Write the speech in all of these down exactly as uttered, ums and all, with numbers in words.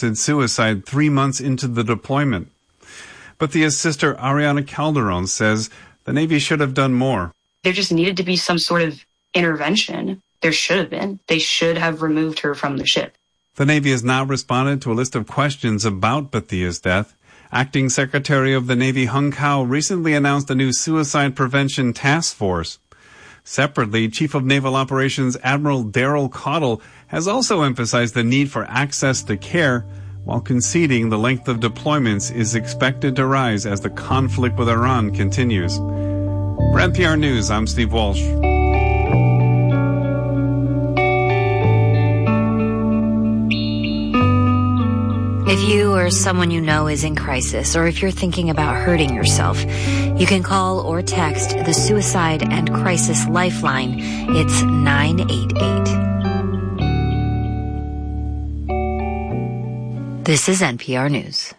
attempted suicide three months into the deployment. Bathea's sister Ariana Calderon says the Navy should have done more. There just needed to be some sort of intervention. There should have been. They should have removed her from the ship. The Navy has now responded to a list of questions about Bathea's death. Acting Secretary of the Navy Hung Kao recently announced a new suicide prevention task force. Separately, Chief of Naval Operations Admiral Daryl Caudill has also emphasized the need for access to care, while conceding the length of deployments is expected to rise as the conflict with Iran continues. For N P R News, I'm Steve Walsh. If you or someone you know is in crisis, or if you're thinking about hurting yourself, you can call or text the Suicide and Crisis Lifeline. It's nine eight eight. This is N P R News.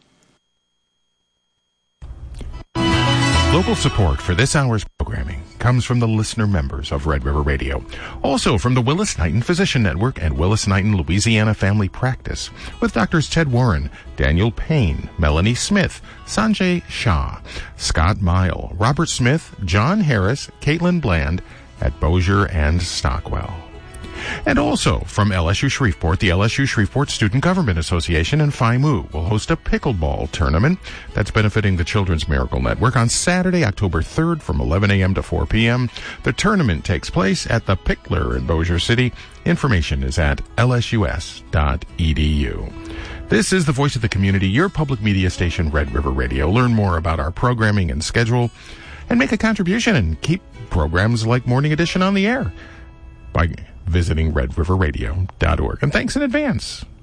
Local support for this hour's programming comes from the listener members of Red River Radio. Also from the Willis-Knighton Physician Network and Willis-Knighton Louisiana Family Practice with Doctors Ted Warren, Daniel Payne, Melanie Smith, Sanjay Shah, Scott Mile, Robert Smith, John Harris, Caitlin Bland at Bossier and Stockwell. And also from L S U Shreveport, the L S U Shreveport Student Government Association and Phi Mu will host a pickleball tournament that's benefiting the Children's Miracle Network on Saturday, October third from eleven a.m. to four p.m. The tournament takes place at the Pickler in Bossier City. Information is at l s u s dot e d u. This is the voice of the community, your public media station, Red River Radio. Learn more about our programming and schedule and make a contribution and keep programs like Morning Edition on the air by visiting red river radio dot org. And thanks in advance